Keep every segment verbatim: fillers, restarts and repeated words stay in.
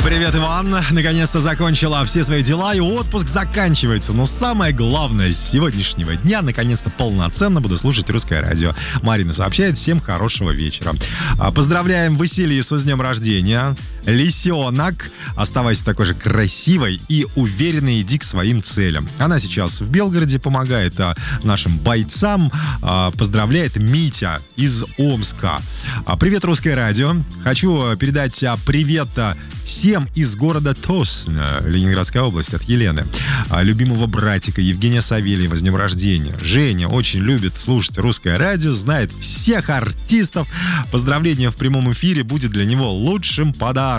Привет, Иван. Наконец-то закончила все свои дела, и отпуск заканчивается. Но самое главное, с сегодняшнего дня наконец-то полноценно буду слушать русское радио. Марина сообщает: всем хорошего вечера. Поздравляем Василию с днем рождения. Лисенок, оставайся такой же красивой и уверенной, иди к своим целям. Она сейчас в Белгороде, помогает а, нашим бойцам. А, поздравляет Митя из Омска. А, привет, русское радио. Хочу передать а, привет а, всем из города Тосн, Ленинградская область, от Елены. А, любимого братика Евгения Савельева с днем рождения. Женя очень любит слушать русское радио, знает всех артистов. Поздравление в прямом эфире будет для него лучшим подарком.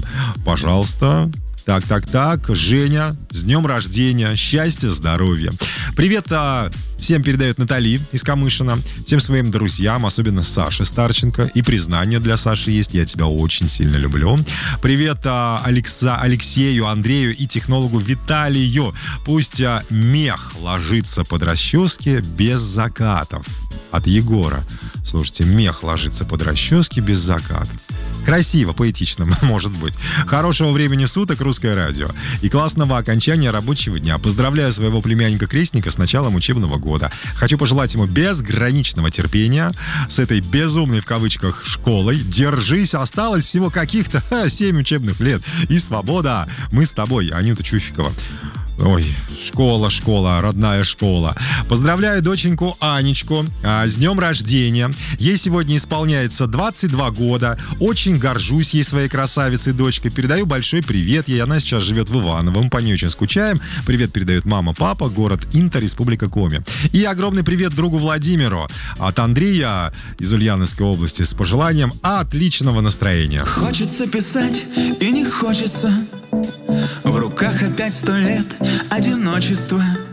Пожалуйста. Так, так, так. Женя, с днем рождения. Счастья, здоровья. Привет а, всем передает Натали из Камышина. Всем своим друзьям, особенно Саше Старченко. И признание для Саши есть. Я тебя очень сильно люблю. Привет а, Алекса, Алексею, Андрею и технологу Виталию. Пусть а, мех ложится под расчески без закатов. От Егора. Слушайте, мех ложится под расчески без закатов. Красиво, поэтично, может быть. Хорошего времени суток, русское радио. И классного окончания рабочего дня. Поздравляю своего племянника-крестника с началом учебного года. Хочу пожелать ему безграничного терпения с этой безумной в кавычках школой. Держись, осталось всего каких-то семь учебных лет. И свобода. Мы с тобой, Анюта Чуфикова. Ой, школа, школа, родная школа. Поздравляю доченьку Анечку а, с днем рождения. Ей сегодня исполняется двадцать два года. Очень горжусь ей, своей красавицей дочкой. Передаю большой привет ей. Она сейчас живет в Иваново. Мы по ней очень скучаем. Привет передают мама, папа, город Инта, Республика Коми. И огромный привет другу Владимиру от Андрея из Ульяновской области с пожеланием отличного настроения. Хочется писать и не хочется. В руках опять сто лет одиночества.